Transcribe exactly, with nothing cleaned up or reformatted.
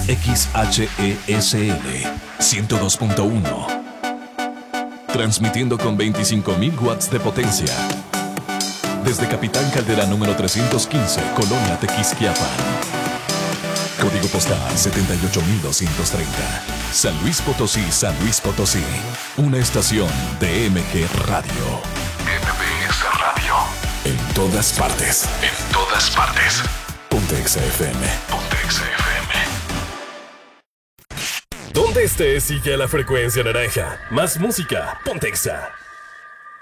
X H E S L ciento dos punto uno. Transmitiendo con veinticinco mil watts de potencia. Desde Capitán Caldera número trescientos quince, Colonia Tequisquiapan. Código postal setenta y ocho mil doscientos treinta. San Luis Potosí, San Luis Potosí. Una estación de M G Radio. M B S Radio. En todas partes. En todas partes. Pontexa F M. Pontexa F M. Donde estés, sigue la frecuencia naranja. Más música, Pontexa.